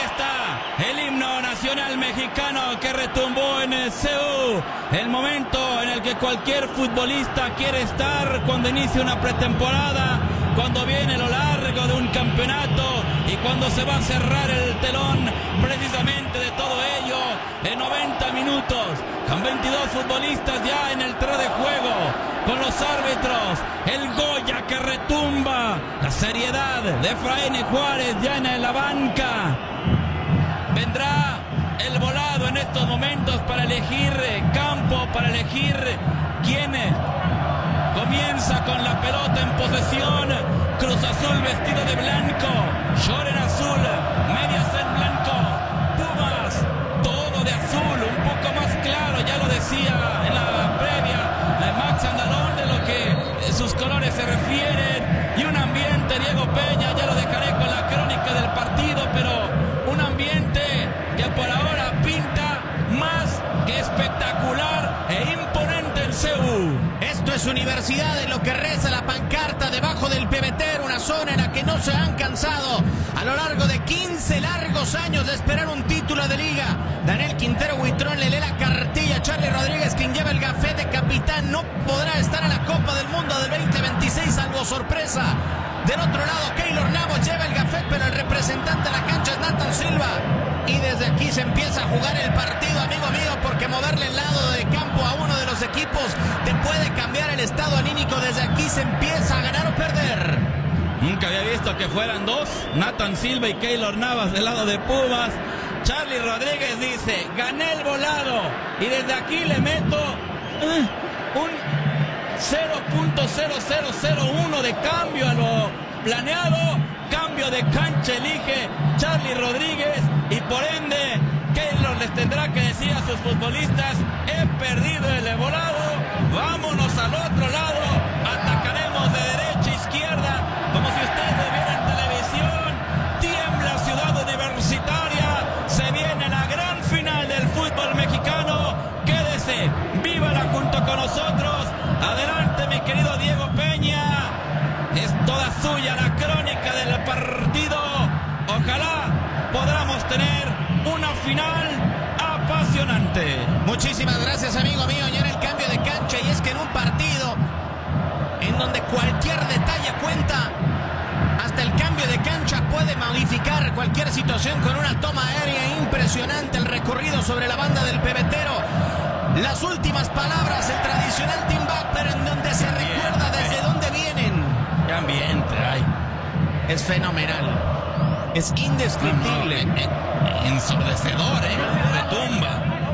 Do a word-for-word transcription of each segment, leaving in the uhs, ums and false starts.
está el himno nacional mexicano que retumbó en el C U. El momento en el que cualquier futbolista quiere estar cuando inicia una pretemporada, cuando viene lo largo de un campeonato y cuando se va a cerrar el telón precisamente de todo ello en noventa minutos, con veintidós futbolistas ya en el terreno de juego, con los árbitros, el Goya que retumba, la seriedad de Efraín Juárez ya en la banca. Vendrá el volado en estos momentos para elegir campo, para elegir quién comienza con la pelota en posesión. Cruz Azul vestido de blanco, short en azul, medias en blanco, Pumas todo de azul, un poco más claro, ya lo decía en la previa Max Andalón de lo que sus colores se refieren, y un ambiente, Diego Peña, ya lo dejaré con la crónica del partido, pero un ambiente que por ahora pinta más que espectacular e imponente en C U. Esto es Universidad, en lo que reza la pancarta debajo del pebetero, una zona en la que no se han cansado a lo largo de quince largos años de esperar un título de liga. Daniel Quintero Huitrón le lee la cartilla a Charly Rodríguez, quien lleva el gafete de capitán. No podrá estar en la Copa del Mundo del veinte veintiséis, salvo sorpresa. Del otro lado, Keylor Navas lleva el gafete, pero el representante de la cancha es Nathan Silva. Y desde aquí se empieza a jugar el partido, amigo mío, porque moverle el lado de campo a uno de los equipos te puede cambiar el estado anímico. Desde aquí se empieza a ganar o perder. Nunca había visto que fueran dos, Nathan Silva y Keylor Navas del lado de Pumas. Charly Rodríguez dice, gané el volado, y desde aquí le meto uh, un cero punto cero cero cero uno de cambio a lo planeado. Cambio de cancha elige Charly Rodríguez, y por ende Keylor les tendrá que decir a sus futbolistas, he perdido el volado, vámonos al otro lado, atacaremos de derecha a izquierda, como si ustedes lo vieran en televisión. Tiembla Ciudad Universitaria, se viene la gran final del fútbol mexicano. Quédese, vívala junto con nosotros. Adelante, mi querido Diego Peña, es toda suya la crónica del partido. Ojalá podamos tener una final apasionante. Muchísimas gracias, amigo mío. Ya en el cambio de cancha, y es que en un partido en donde cualquier detalle cuenta, hasta el cambio de cancha puede modificar cualquier situación con una toma aérea impresionante. El recorrido sobre la banda del pebetero, las últimas palabras, el tradicional team back, pero en donde se recuerda desde dónde vienen. Qué ambiente hay. Es fenomenal, es indescriptible, no, no, ensordecedor, ¿eh? Retumba.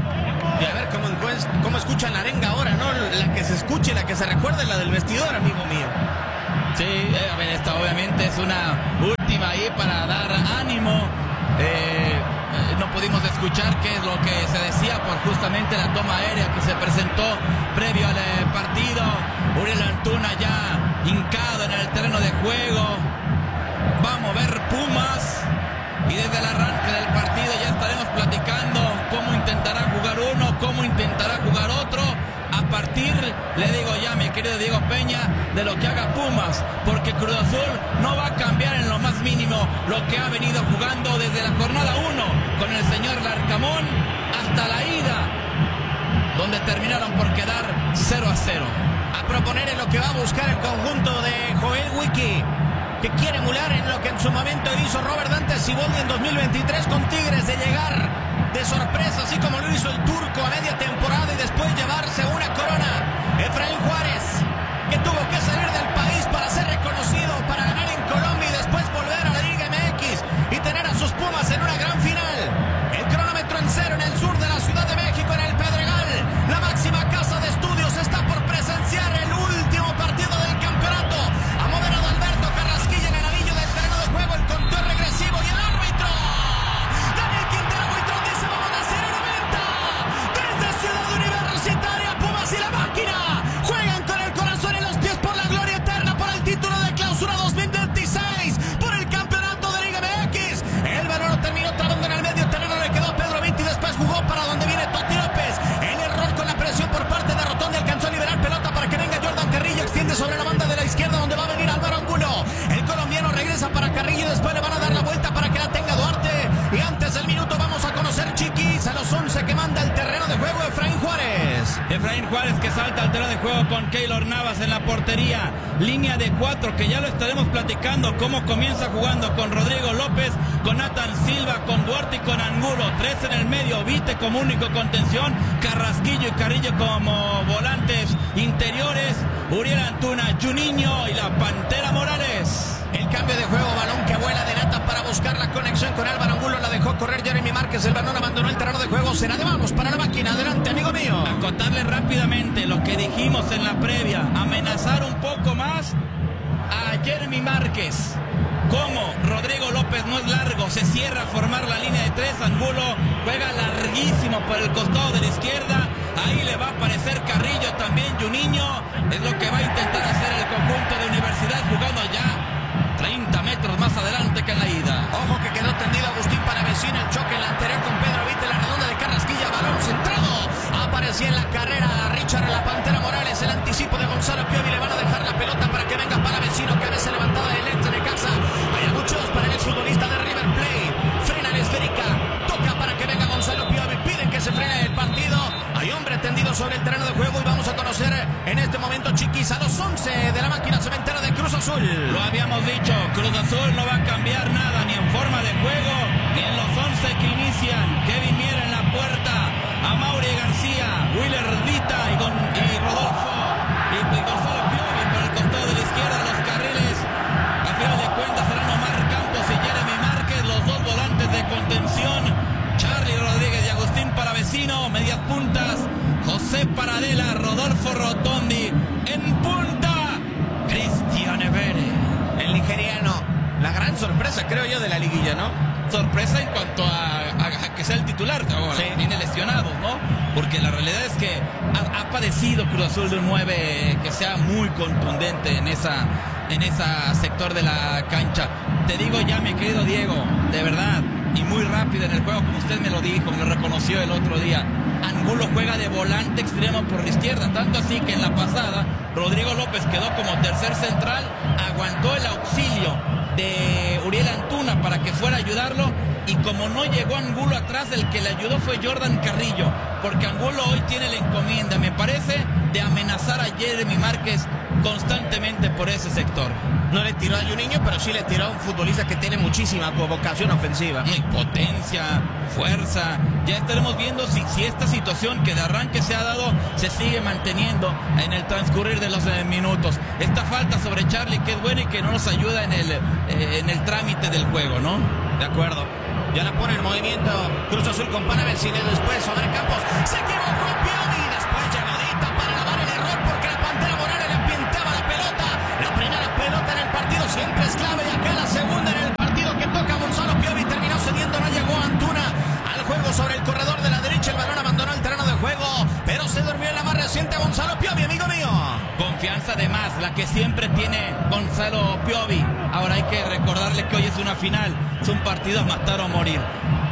Y a ver cómo, cómo escuchan la arenga ahora, ¿no? La que se escuche, la que se recuerde, la del vestidor, amigo mío. Sí, eh, a ver, esta obviamente es una última ahí para dar ánimo. Eh, eh, no pudimos escuchar qué es lo que se decía por justamente la toma aérea que se presentó previo al eh, partido. Uriel Antuna ya hincado en el terreno de juego. Va a mover Pumas, y desde el arranque del partido ya estaremos platicando cómo intentará jugar uno, cómo intentará jugar otro. A partir, le digo ya, mi querido Diego Peña, de lo que haga Pumas, porque Cruz Azul no va a cambiar en lo más mínimo lo que ha venido jugando desde la jornada uno con el señor Larcamón hasta la ida, donde terminaron por quedar cero a cero. A proponer en lo que va a buscar el conjunto de Joel Wiki, que quiere emular en lo que en su momento hizo Robert Dante Siboldi en dos mil veintitrés con Tigres, de llegar de sorpresa, así como lo hizo el turco a media temporada, y después llevarse una corona. Efraín Juárez, que tuvo que salir del país para ser reconocido, para ganar en Colombia y después volver a la Liga M X y tener a sus Pumas en una gran final. El cronómetro en cero en el sur de la Ciudad de México, en el Pedregal. La máxima casa de estudios está por presenciar el último partido del campeonato. Ha moderado Alberto Carrasquilla en el anillo del terreno de juego, el conteo regresivo y el árbitro Daniel Quintero Huitrón dice, vamos a hacer el noventa. que salta al terreno de juego con Keylor Navas en la portería. Línea de cuatro, que ya lo estaremos platicando cómo comienza jugando con Rodrigo López, con Nathan Silva, con Duarte y con Angulo. Tres en el medio, Vite como único contención, Carrasquillo y Carrillo como volantes interiores, Uriel Antuna, Juninho y la Pantera Morales. El cambio de juego, balón que vuela de Nathan para buscar la conexión con Álvaro Angulo, la dejó correr Jeremy Márquez, el balón abandonó el terreno de juego, será de vamos para la máquina. Adelante, amigo mío. Acotarle rápidamente lo que dijimos en la previa, amenazar un poco más a Jeremy Márquez. Como Rodrigo López no es largo, se cierra a formar la línea de tres. Angulo juega larguísimo por el costado de la izquierda. Ahí le va a aparecer Carrillo, también Juninho. Es lo que va a intentar hacer el conjunto de Universidad, jugando ya treinta metros más adelante que en la ida. Ojo que quedó tendido Agustín Palavecino, el choque en la anterior con Pedro Vite, la redonda de Carrasquilla, balón centrado. Aparecía en la carrera Richard, la Pantera Morales, el anticipo de Gonzalo Piovi. Le van a dejar la pelota para que venga Palavecino, cabeza levantada del ex de Necaxa. Hay muchos para el exfutbolista de River Plate. Frena la esférica, toca para que venga Gonzalo Piovi. Piden que se frene el partido. Hay hombre tendido sobre el terreno de juego y vamos a conocer en este momento, chiquis, a los once de la máquina cementera de Cruz Azul. Lo habíamos dicho, Cruz Azul no va a cambiar nada, ni en forma de juego, ni en los once que inician. Kevin Mier en la puerta, Amaury García, Willer Vita y, con, y Rodolfo y, y Gonzalo Piovi por el costado de la izquierda. Los carriles, a final de cuentas, serán Omar Campos y Jeremy Márquez, los dos volantes de contención, Charlie Rodríguez y Agustín Palavecino. Medias puntas, José Paradela, Rodolfo Rotondi. En punta, Cristian Evere, el nigeriano. La gran sorpresa, creo yo, de la liguilla, ¿no? Sorpresa en cuanto a, a, a que sea el titular. Ahora, sí. Viene lesionado, ¿no? Porque la realidad es que ha, ha padecido Cruz Azul de un nueve que sea muy contundente en esa en ese sector de la cancha. Te digo ya, mi querido Diego, de verdad, y muy rápido en el juego, como usted me lo dijo, me lo reconoció el otro día. Angulo juega de volante extremo por la izquierda, tanto así que en la pasada Rodrigo López quedó como tercer central, aguantó el auxilio de Uriel Antuna para que fuera a ayudarlo, y como no llegó Angulo atrás, el que le ayudó fue Jordan Carrillo, porque Angulo hoy tiene la encomienda, me parece, de amenazar a Jeremy Márquez constantemente por ese sector. No le tiró a Juninho, pero sí le tiró a un futbolista que tiene muchísima vocación ofensiva. Y potencia, fuerza. Ya estaremos viendo si, si esta situación que de arranque se ha dado se sigue manteniendo en el transcurrir de los eh, minutos. Esta falta sobre Charlie, que es buena y que no nos ayuda en el, eh, en el trámite del juego, ¿no? De acuerdo. Ya la pone en movimiento Cruz Azul con Palavecino, después Omar Campos. Se equivocó Piovi, después llegadita para lavar el error, porque la Pantera Morales le pintaba la pelota. La primera pelota en el partido siempre es clave, y acá la segunda en el partido que toca Gonzalo Piovi. Terminó cediendo, no llegó Antuna al juego sobre el corredor de la derecha. El balón abandonó el terreno de juego, pero se durmió en la más reciente Gonzalo Piovi, amigo mío. Confianza de más, la que siempre tiene Gonzalo Piovi. Ahora hay que recordarle que hoy es una final, es un partido a matar o morir.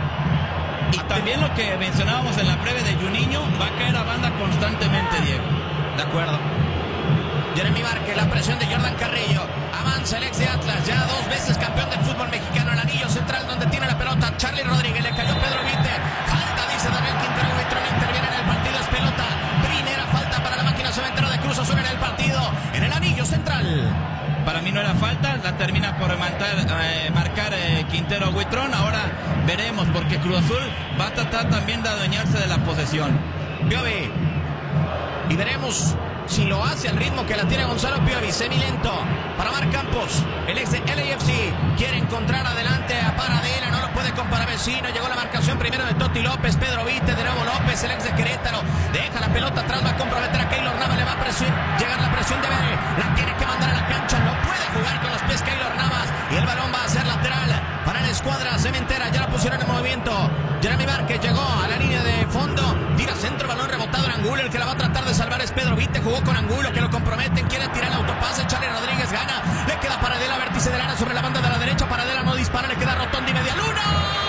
Y también lo que mencionábamos en la previa de Juninho, va a caer a banda constantemente, Diego. De acuerdo. Jeremy Márquez, la presión de Jordan Carrillo. Avanza el ex de Atlas, ya dos veces campeón del fútbol mexicano. El anillo central donde tiene la pelota Charlie Rodríguez, le cayó Pedro Vite. Falta, dice Daniel Quintero. Buitrón interviene en el partido, es pelota. Primera falta para la máquina cementera de Cruz Azul en el partido, en el anillo central. Para mí no era falta, la termina por marcar, eh, marcar eh, Quintero Buitrón. Ahora veremos, porque Cruz Azul va a tratar también de adueñarse de la posesión. Piovi. Y veremos si lo hace al ritmo que la tiene Gonzalo Piovi. Semilento para Omar Campos, el ex de L A F C. Quiere encontrar adelante a Paradela, no lo puede con Palavecino. Llegó la marcación primero de Toti López, Pedro Vite, de nuevo López, el ex de Querétaro. Deja la pelota atrás, va a comprometer a Keylor Navas, le va a presión, llegar la presión de Vere. La tiene que mandar a la cancha, no puede jugar con los pies Keylor Navas. Y el balón va a ser lateral para la escuadra cementera. Ya la pusieron en movimiento. Jeremy Márquez llegó a la línea de fondo, tira centro, balón rebotado en Angulo. El que la va a tratar de salvar es Pedro Vite. Jugó con Angulo, que lo comprometen, quiere tirar el autopase. Charlie Rodríguez gana, le queda Paradela, vértice de lana sobre la banda de la derecha. Paradela no dispara, le queda Rotondi, media luna.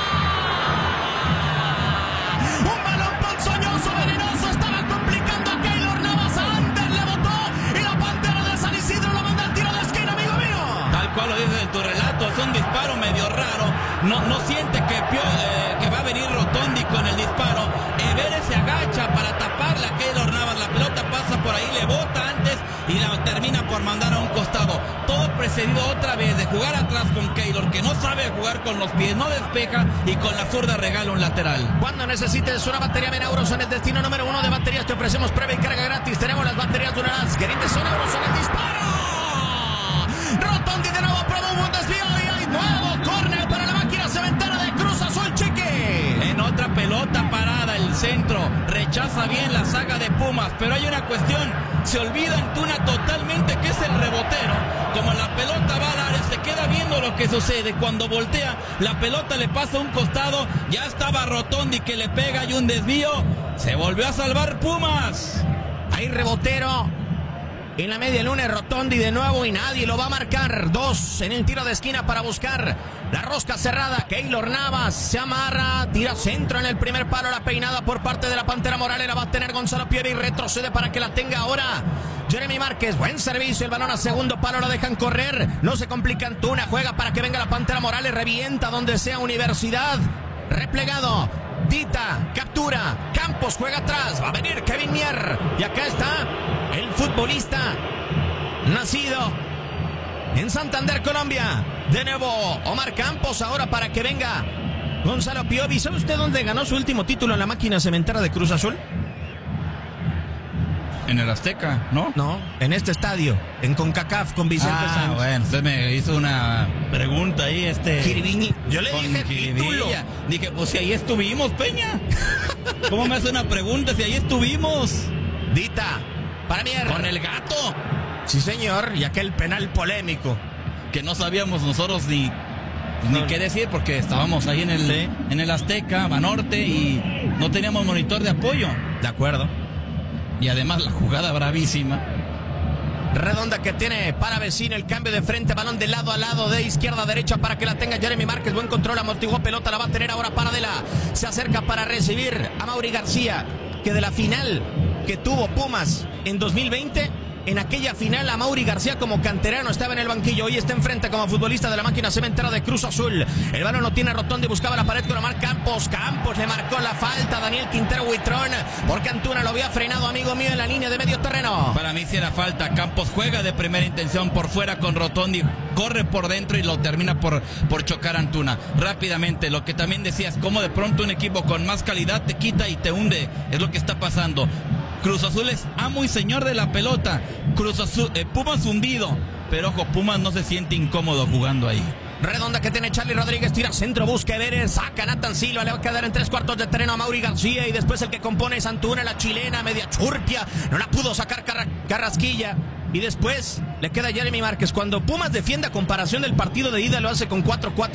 Un balón ponzoñoso, venenoso, estaba complicando a Keylor Navas. Antes le botó y la Pantera de San Isidro lo manda al tiro de esquina, amigo mío. Tal cual lo dices en tu relato, es un disparo medio raro. No, no siente que, Pio, eh, que va a venir Rotondi con el disparo. Evere se agacha para taparla a Keylor Navas. La pelota pasa por precedido otra vez de jugar atrás con Keylor, que no sabe jugar con los pies, no despeja y con la zurda regala un lateral. Cuando necesites una batería Menauros en el destino número uno de baterías, te ofrecemos prueba y carga gratis. Tenemos las baterías Duralast, que son euros en el disparo. Rotondi de nuevo, probó un buen desvío y hay nuevo córner para la máquina cementera de Cruz Azul, Chiqui. En otra pelota parada, el centro rechaza bien la saga de Pumas, pero hay una cuestión, se olvida Antuna totalmente que es el rebotero. Como la pelota va al área, se queda viendo lo que sucede. Cuando voltea, la pelota le pasa a un costado, ya estaba Rotondi que le pega y un desvío, se volvió a salvar Pumas. Hay rebotero en la media luna, Rotondi de nuevo y nadie lo va a marcar. Dos en el tiro de esquina para buscar la rosca cerrada. Keylor Navas se amarra, tira centro en el primer palo. La peinada por parte de la Pantera Morales la va a tener Gonzalo Pieri y retrocede para que la tenga ahora Jeremy Márquez. Buen servicio, el balón a segundo palo, la dejan correr. No se complica Antuna, juega para que venga la Pantera Morales, revienta donde sea Universidad. Replegado, Dita, captura, Campos juega atrás, va a venir Kevin Mier. Y acá está el futbolista nacido en Santander, Colombia. De nuevo Omar Campos ahora para que venga Gonzalo Piovi. ¿Sabe usted dónde ganó su último título en la máquina cementera de Cruz Azul? En el Azteca, ¿no? No, en este estadio, en CONCACAF con Vicente ah, Santos. Bueno, usted me hizo una pregunta ahí, este... Kiribini. Yo le dije título. Dije, pues si ahí estuvimos, Peña. ¿Cómo me hace una pregunta si ahí estuvimos? Dita, para Mier. Con el gato. Sí, señor, y aquel penal polémico. Que no sabíamos nosotros ni... Ni qué decir porque estábamos ahí en el, sí. en el Azteca, Banorte, y no teníamos monitor de apoyo. De acuerdo. Y además la jugada bravísima. Redonda que tiene para Vecino, el cambio de frente, balón de lado a lado, de izquierda a derecha para que la tenga Jeremy Márquez. Buen control, amortiguó pelota, la va a tener ahora Paradela. Se acerca para recibir a Mauri García, que de la final que tuvo Pumas en dos mil veinte... En aquella final a Mauri García como canterano estaba en el banquillo. Hoy está enfrente como futbolista de la máquina cementera de Cruz Azul. El balón lo tiene Rotondi, buscaba la pared con Omar Campos. Campos le marcó la falta a Daniel Quintero Huitrón, porque Antuna lo había frenado, amigo mío, en la línea de medio terreno. Para mí sí era falta. Campos juega de primera intención por fuera con Rotondi, corre por dentro y lo termina por, por chocar a Antuna. Rápidamente, lo que también decías, como de pronto un equipo con más calidad te quita y te hunde. Es lo que está pasando. Cruz Azul es amo y señor de la pelota. Cruz Azul, eh, Pumas hundido. Pero ojo, Pumas no se siente incómodo jugando ahí. Redonda que tiene Charlie Rodríguez, tira centro, busca Everes, saca Nathan Silva, le va a quedar en tres cuartos de terreno a Mauri García y después el que compone es Antuna, la chilena, media churpia, no la pudo sacar Carra Carrasquilla. Y después le queda Jeremy Márquez. Cuando Pumas defiende a comparación del partido de ida, lo hace con cuatro cuatro.